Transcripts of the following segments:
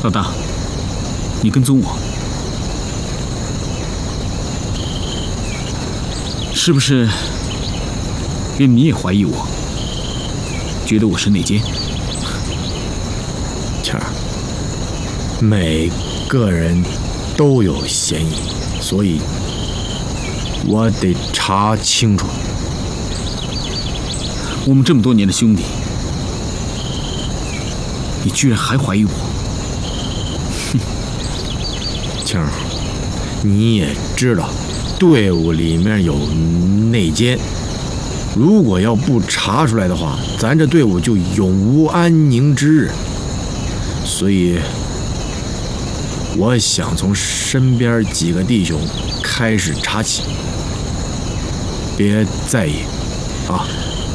老大，你跟踪我，是不是连你也怀疑我，觉得我是内奸？ 倩儿，每个人都有嫌疑，所以我得查清楚。 我们这么多年的兄弟，你居然还怀疑我？哼！ 庆儿，你也知道，队伍里面有内奸，如果要不查出来的话，咱这队伍就永无安宁之日。所以，我想从身边几个弟兄开始查起，别在意，啊。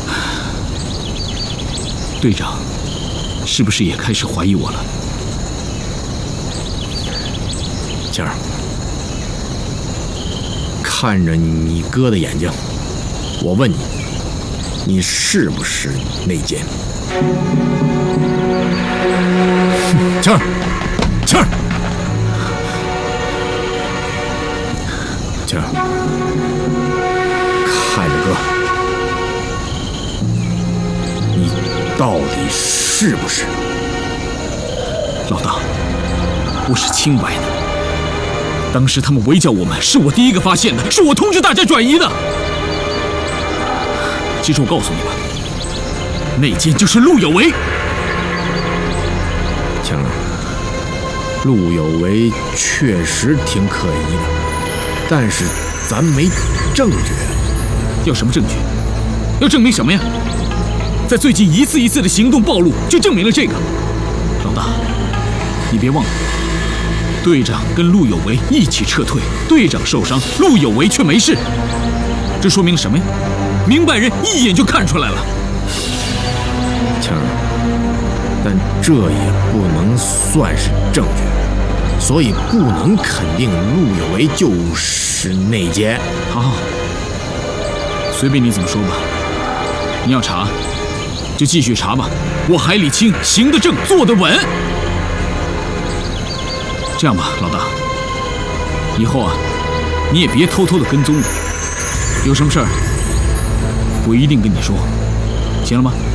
队长，是不是也开始怀疑我了？ 庆儿，看着你哥的眼睛，我问你，你是不是内奸？庆儿，庆儿，庆儿，看着哥，你到底是不是？ 老大，我是清白的。当时他们围剿我们，是我第一个发现的，是我通知大家转移的。其实我告诉你吧，内奸就是陆有为。 庆儿，陆有为确实挺可疑的，但是咱没证据。 要什么证据？要证明什么呀？在最近一次一次的行动暴露，就证明了这个。老大，你别忘了，队长跟陆有为一起撤退，队长受伤，陆有为却没事，这说明了什么呀？明白人一眼就看出来了。 庆儿，但这也不能算是证据，所以不能肯定陆有为就是内奸。 好，随便你怎么说吧。你要查，就继续查吧。我海里清，行得正，坐得稳。这样吧，老大，以后啊，你也别偷偷的跟踪我，有什么事儿我一定跟你说，行了吗？